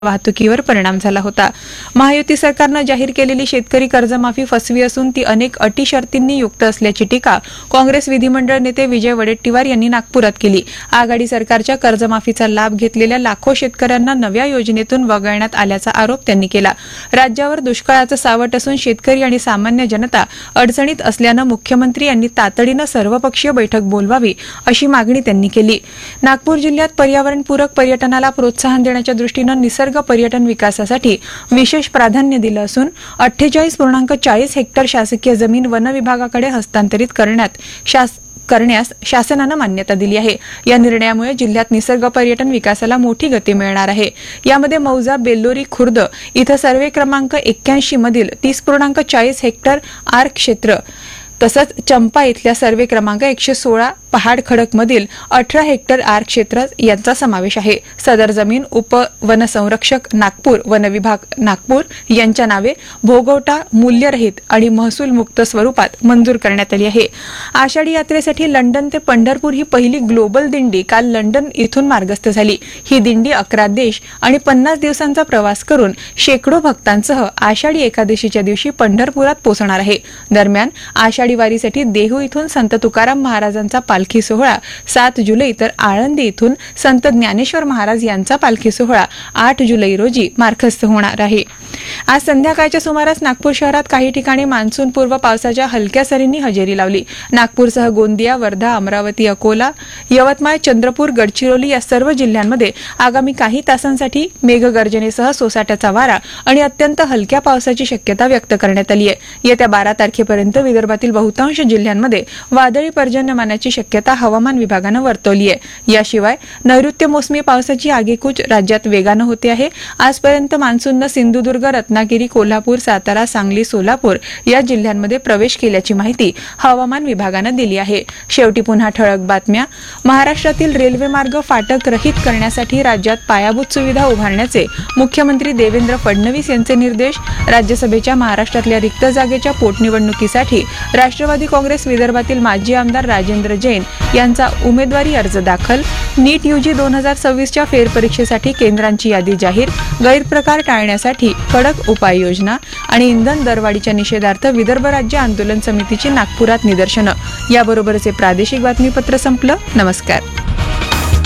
वाहतुकीवर परिणाम झाला होता. महायुती सरकारनं जाहीर केलेली शेतकरी कर्जमाफी फसवी असून ती अनेक अटी शर्तींनी युक्त असल्याची टीका काँग्रेस विधिमंडळ नेते विजय वडेट्टीवार यांनी नागपुरात केली. आघाडी सरकारच्या कर्जमाफीचा लाभ घेतलेल्या लाखो शेतकऱ्यांना नव्या योजनेतून वगळण्यात आल्याचा आरोप त्यांनी केला. राज्यावर दुष्काळाचं सावट असून शेतकरी आणि सामान्य जनता अडचणीत असल्यानं मुख्यमंत्री यांनी तातडीनं सर्वपक्षीय बैठक बोलवावी अशी मागणी त्यांनी केली. नागपूर जिल्ह्यात पर्यावरणपूरक पर्यटनाला प्रोत्साहन देण्याच्या दृष्टीनं निसर्ग पर्यटन विकासासाठी विशेष प्राधान्य दिलं असून 48.40 हेक्टर शासकीय जमीन वन विभागाकडे हस्तांतरित करण्यास शासनानं मान्यता दिली आहे. या निर्णयामुळे जिल्ह्यात निसर्ग पर्यटन विकासाला मोठी गती मिळणार आहे. यामध्ये मौजा बेल्लोरी खुर्द इथं सर्वे क्रमांक 81 मधील 30.40 हेक्टर आर क्षेत्र तसंच चंपा इथल्या सर्वे क्रमांक 116 पहाड खडक मधील 18 हेक्टर आर क्षेत्र यांचा समावेश आहे. सदर जमीन उपवनसंरक्षक नागपूर वन विभाग नागपूर यांच्या नावे भोगवटा मूल्यरहित आणि महसूल मुक्त स्वरूपात मंजूर करण्यात आली आहे. आषाढी यात्रेसाठी लंडन ते पंढरपूर ही पहिली ग्लोबल दिंडी काल लंडन इथून मार्गस्थ झाली. ही दिंडी 11 देश आणि 50 दिवसांचा प्रवास करून शेकडो भक्तांसह आषाढी एकादशीच्या दिवशी पंढरपुरात पोहोचणार आहे. दरम्यान आषाढी वारीसाठी देहू इथून संत तुकाराम महाराजांचा पालखी सोहळा 7 जुलै तर आळंदी इथून संत ज्ञानेश्वर महाराज यांचा पालखी सोहळा 8 जुलै रोजी मार्गस्थ होणार आहे. आज संध्याकाळच्या सुमारास नागपूर शहरात काही ठिकाणी मान्सूनपूर्व पावसाच्या हलक्या सरींनी हजेरी लावली. नागपूरसह गोंदिया, वर्धा, अमरावती, अकोला, यवतमाळ, चंद्रपूर, गडचिरोली या सर्व जिल्ह्यांमध्ये आगामी काही तासांसाठी मेघगर्जनेसह सोसाट्याचा वारा आणि अत्यंत हलक्या पावसाची शक्यता व्यक्त करण्यात आली आहे. येत्या 12 तारखेपर्यंत विदर्भातील बहुतांश जिल्ह्यांमध्ये वादळी पर्जन्यमानाची शक्यता हवामान विभागानं वर्तवली आहे. याशिवाय नैऋत्य मोसमी पावसाची आगेकूच राज्यात वेगानं होते आहे. आजपर्यंत मान्सूननं सिंधुदुर्ग, रत्नागिरी, कोल्हापूर, सातारा, सांगली, सोलापूर या जिल्ह्यांमध्ये प्रवेश केल्याची माहिती हवामान विभागानं दिली आहे. शेवटी पुन्हा ठळक बातम्या. महाराष्ट्रातील रेल्वे मार्ग फाटक रहित करण्यासाठी राज्यात पायाभूत सुविधा उभारण्याचे मुख्यमंत्री देवेंद्र फडणवीस यांचे निर्देश. राज्यसभेच्या महाराष्ट्रातल्या रिक्त जागेच्या पोटनिवडणुकीसाठी राष्ट्रवादी काँग्रेस विदर्भातील माजी आमदार राजेंद्र जैन यांचा उमेदवारी अर्ज दाखल. नीट यूजी 2026च्या फेरपरीक्षेसाठी केंद्रांची यादी जाहीर. गैरप्रकार टाळण्यासाठी कडक उपाययोजना आणि इंधन दरवाढीच्या निषेधार्थ विदर्भ राज्य आंदोलन समितीची नागपुरात निदर्शनं. याबरोबरच हे प्रादेशिक बातमीपत्र संपलं. नमस्कार.